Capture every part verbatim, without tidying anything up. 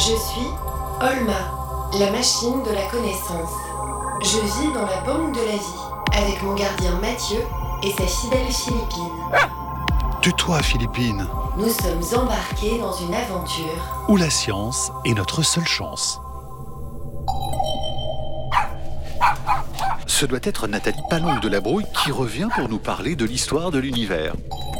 Je suis Olma, la machine de la connaissance. Je vis dans la banque de la vie, avec mon gardien Mathieu et sa fidèle Philippine. Tais-toi, Philippine. Nous sommes embarqués dans une aventure Où la science est notre seule chance. Ce doit être Nathalie Palonque de la Brouille qui revient pour nous parler de l'histoire de l'univers.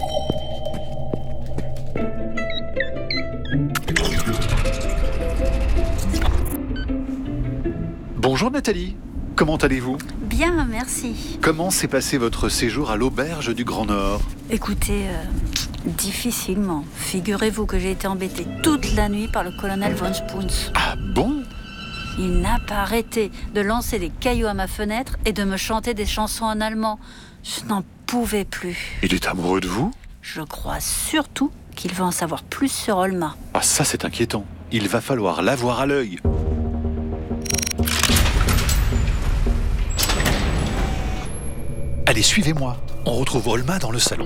Bonjour Nathalie, comment allez-vous ? Bien, merci. Comment s'est passé votre séjour à l'auberge du Grand Nord ? Écoutez, euh, difficilement. Figurez-vous que j'ai été embêtée toute la nuit par le colonel von Spunz. Ah bon ? Il n'a pas arrêté de lancer des cailloux à ma fenêtre et de me chanter des chansons en allemand. Je n'en pouvais plus. Il est amoureux de vous ? Je crois surtout qu'il veut en savoir plus sur Olma. Ah ça c'est inquiétant. Il va falloir l'avoir à l'œil. Allez, suivez-moi. On retrouve Olma dans le salon.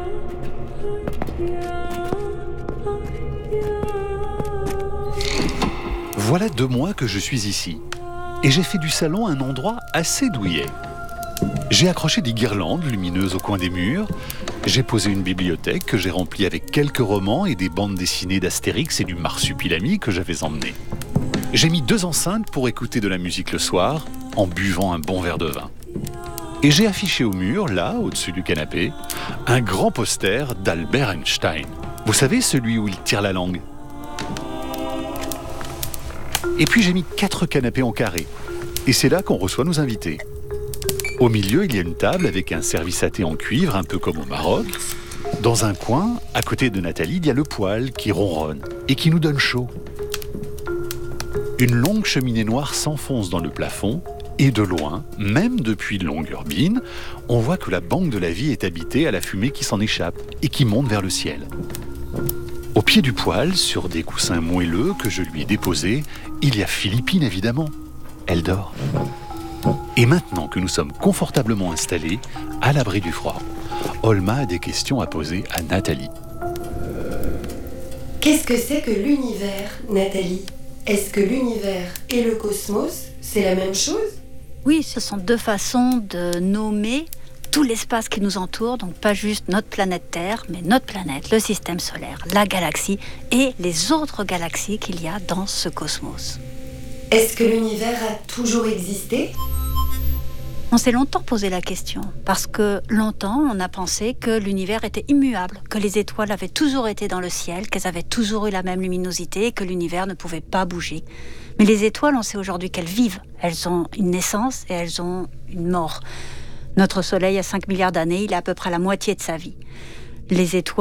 Voilà deux mois que je suis ici. Et j'ai fait du salon un endroit assez douillet. J'ai accroché des guirlandes lumineuses au coin des murs. J'ai posé une bibliothèque que j'ai remplie avec quelques romans et des bandes dessinées d'Astérix et du Marsupilami que j'avais emmené. J'ai mis deux enceintes pour écouter de la musique le soir en buvant un bon verre de vin. Et j'ai affiché au mur, là, au-dessus du canapé, un grand poster d'Albert Einstein. Vous savez, celui où il tire la langue. Et puis j'ai mis quatre canapés en carré. Et c'est là qu'on reçoit nos invités. Au milieu, il y a une table avec un service à thé en cuivre, un peu comme au Maroc. Dans un coin, à côté de Nathalie, il y a le poêle qui ronronne et qui nous donne chaud. Une longue cheminée noire s'enfonce dans le plafond. Et de loin, même depuis Longyearbyen, on voit que la banque de la vie est habitée à la fumée qui s'en échappe et qui monte vers le ciel. Au pied du poêle, sur des coussins moelleux que je lui ai déposés, il y a Philippine évidemment. Elle dort. Et maintenant que nous sommes confortablement installés, à l'abri du froid, Olma a des questions à poser à Nathalie. Qu'est-ce que c'est que l'univers, Nathalie ? Est-ce que l'univers et le cosmos, c'est la même chose ? Oui, ce sont deux façons de nommer tout l'espace qui nous entoure, donc pas juste notre planète Terre, mais notre planète, le système solaire, la galaxie et les autres galaxies qu'il y a dans ce cosmos. Est-ce que l'univers a toujours existé ? On s'est longtemps posé la question, parce que longtemps on a pensé que l'univers était immuable, que les étoiles avaient toujours été dans le ciel, qu'elles avaient toujours eu la même luminosité et que l'univers ne pouvait pas bouger. Mais les étoiles, on sait aujourd'hui qu'elles vivent, elles ont une naissance et elles ont une mort. Notre Soleil a cinq milliards d'années, il a à peu près la moitié de sa vie. Les étoiles